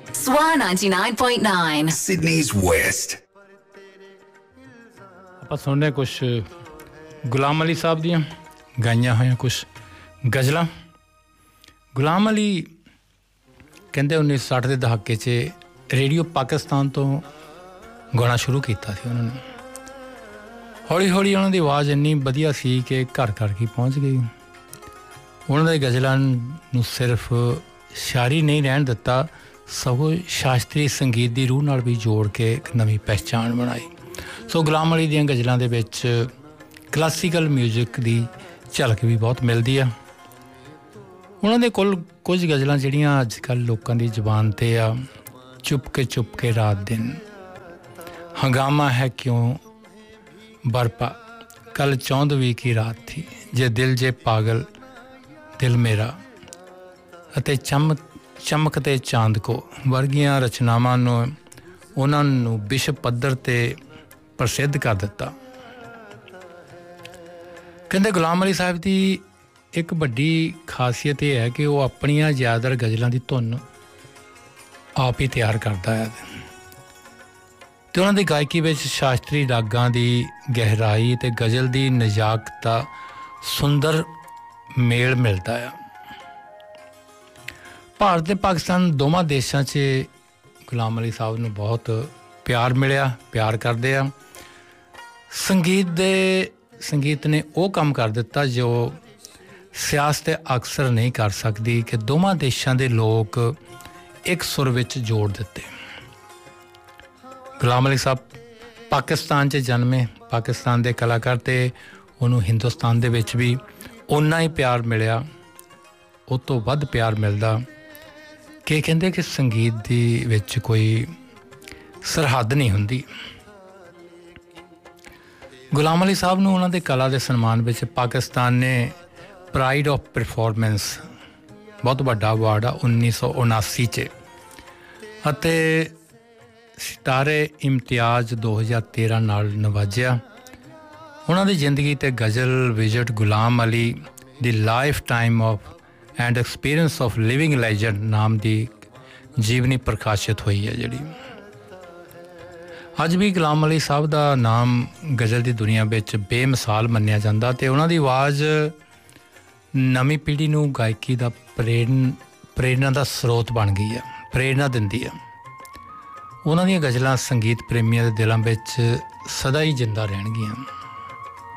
Swa 99.9 Sydney's West. ਆਪਾਂ ਸੁਣਨੇ ਕੁਛ ਗੁਲਾਮ ਅਲੀ ਸਾਹਿਬ ਦੀਆਂ ਗਾਈਆਂ ਹੋਈਆਂ ਕੁਛ ਗਜ਼ਲਾਂ। ਗੁਲਾਮ ਅਲੀ ਕਹਿੰਦੇ 1960 ਦੇ ਦਹਾਕੇ 'ਚ ਰੇਡੀਓ ਪਾਕਿਸਤਾਨ ਤੋਂ ਗਾਉਣਾ ਸ਼ੁਰੂ ਕੀਤਾ ਸੀ ਉਹਨਾਂ ਨੇ। ਹੌਲੀ ਹੌਲੀ ਉਹਨਾਂ ਦੀ ਆਵਾਜ਼ ਇੰਨੀ ਵਧੀਆ ਸੀ ਕਿ ਘਰ ਘਰ ਹੀ ਪਹੁੰਚ ਗਈ। ਉਹਨਾਂ ਦੇ ਗਜ਼ਲਾਂ ਨੂੰ ਸਿਰਫ ਸ਼ਾਇਰੀ ਨਹੀਂ ਰਹਿਣ ਦਿੱਤਾ, ਸਗੋਂ ਸ਼ਾਸਤਰੀ ਸੰਗੀਤ ਦੀ ਰੂਹ ਨਾਲ ਵੀ ਜੋੜ ਕੇ ਇੱਕ ਨਵੀਂ ਪਹਿਚਾਣ ਬਣਾਈ। ਸੋ ਗੁਲਾਮ ਅਲੀ ਦੀਆਂ ਗਜ਼ਲਾਂ ਦੇ ਵਿੱਚ ਕਲਾਸੀਕਲ ਮਿਊਜ਼ਿਕ ਦੀ ਝਲਕ ਵੀ ਬਹੁਤ ਮਿਲਦੀ ਆ। ਉਹਨਾਂ ਦੇ ਕੋਲ ਕੁਝ ਗਜ਼ਲਾਂ ਜਿਹੜੀਆਂ ਅੱਜ ਕੱਲ੍ਹ ਲੋਕਾਂ ਦੀ ਜ਼ੁਬਾਨ 'ਤੇ ਆ। ਚੁੱਪ ਕੇ ਰਾਤ ਦਿਨ, ਹੰਗਾਮਾ ਹੈ ਕਿਉਂ ਬਰਪਾ, ਕੱਲ ਚੌਂਦਵੀਂ ਕੀ ਰਾਤ ਥੀ, ਜੇ ਦਿਲ ਜੇ ਪਾਗਲ ਦਿਲ ਮੇਰਾ, ਅਤੇ ਚਮਕਤੇ ਚਾਂਦ ਕੋ ਵਰਗੀਆਂ ਰਚਨਾਵਾਂ ਨੂੰ ਉਹਨਾਂ ਨੂੰ ਵਿਸ਼ਵ ਪੱਧਰ 'ਤੇ ਪ੍ਰਸਿੱਧ ਕਰ ਦਿੱਤਾ। ਕਹਿੰਦੇ ਗੁਲਾਮ ਅਲੀ ਸਾਹਿਬ ਦੀ ਇੱਕ ਵੱਡੀ ਖਾਸੀਅਤ ਇਹ ਹੈ ਕਿ ਉਹ ਆਪਣੀਆਂ ਜ਼ਿਆਦਾਤਰ ਗਜ਼ਲਾਂ ਦੀ ਧੁਨ ਆਪ ਹੀ ਤਿਆਰ ਕਰਦਾ ਹੈ ਅਤੇ ਉਹਨਾਂ ਦੀ ਗਾਇਕੀ ਵਿੱਚ ਸ਼ਾਸਤਰੀ ਰਾਗਾਂ ਦੀ ਗਹਿਰਾਈ ਅਤੇ ਗਜ਼ਲ ਦੀ ਨਜ਼ਾਕਤ ਦਾ ਸੁੰਦਰ ਮੇਲ ਮਿਲਦਾ ਆ। ਭਾਰਤ ਅਤੇ ਪਾਕਿਸਤਾਨ ਦੋਵਾਂ ਦੇਸ਼ਾਂ 'ਚ ਗੁਲਾਮ ਅਲੀ ਸਾਹਿਬ ਨੂੰ ਬਹੁਤ ਪਿਆਰ ਮਿਲਿਆ, ਪਿਆਰ ਕਰਦੇ ਆ। ਸੰਗੀਤ ਨੇ ਉਹ ਕੰਮ ਕਰ ਦਿੱਤਾ ਜੋ ਸਿਆਸਤ ਅਕਸਰ ਨਹੀਂ ਕਰ ਸਕਦੀ, ਕਿ ਦੋਵਾਂ ਦੇਸ਼ਾਂ ਦੇ ਲੋਕ ਇੱਕ ਸੁਰ ਵਿੱਚ ਜੋੜ ਦਿੱਤੇ। ਗੁਲਾਮ ਅਲੀ ਸਾਹਿਬ ਪਾਕਿਸਤਾਨ 'ਚ ਜਨਮੇ, ਪਾਕਿਸਤਾਨ ਦੇ ਕਲਾਕਾਰ, ਅਤੇ ਉਹਨੂੰ ਹਿੰਦੁਸਤਾਨ ਦੇ ਵਿੱਚ ਵੀ ਓਨਾ ਹੀ ਪਿਆਰ ਮਿਲਿਆ, ਉਹ ਤੋਂ ਵੱਧ ਪਿਆਰ ਮਿਲਦਾ, ਕਿ ਕਹਿੰਦੇ ਕਿ ਸੰਗੀਤ ਦੀ ਵਿੱਚ ਕੋਈ ਸਰਹੱਦ ਨਹੀਂ ਹੁੰਦੀ। ਗੁਲਾਮ ਅਲੀ ਸਾਹਿਬ ਨੂੰ ਉਹਨਾਂ ਦੇ ਕਲਾ ਦੇ ਸਨਮਾਨ ਵਿੱਚ ਪਾਕਿਸਤਾਨ ਨੇ ਪ੍ਰਾਈਡ ਆਫ ਪਰਫੋਰਮੈਂਸ ਬਹੁਤ ਵੱਡਾ ਅਵਾਰਡ ਆ 1979 'ਚ, ਅਤੇ ਸਿਤਾਰੇ ਇਮਤਿਆਜ਼ 2013 ਨਾਲ ਨਵਾਜਿਆ। ਉਹਨਾਂ ਦੀ ਜ਼ਿੰਦਗੀ ਅਤੇ ਗਜ਼ਲ visit Ghulam Ali the life time of and experience of living legend ਨਾਮ ਦੀ ਜੀਵਨੀ ਪ੍ਰਕਾਸ਼ਿਤ ਹੋਈ ਹੈ ਜਿਹੜੀ। ਅੱਜ ਵੀ ਗੁਲਾਮ ਅਲੀ ਸਾਹਿਬ ਦਾ ਨਾਮ ਗਜ਼ਲ ਦੀ ਦੁਨੀਆ ਵਿੱਚ ਬੇਮਿਸਾਲ ਮੰਨਿਆ ਜਾਂਦਾ, ਅਤੇ ਉਹਨਾਂ ਦੀ ਆਵਾਜ਼ ਨਵੀਂ ਪੀੜ੍ਹੀ ਨੂੰ ਗਾਇਕੀ ਦਾ ਪ੍ਰੇਰਨਾ ਦਾ ਸਰੋਤ ਬਣ ਗਈ ਆ, ਪ੍ਰੇਰਨਾ ਦਿੰਦੀ ਆ। ਉਹਨਾਂ ਦੀਆਂ ਗਜ਼ਲਾਂ ਸੰਗੀਤ ਪ੍ਰੇਮੀਆਂ ਦੇ ਦਿਲਾਂ ਵਿੱਚ ਸਦਾ ਹੀ ਜਿੰਦਾ ਰਹਿਣਗੀਆਂ।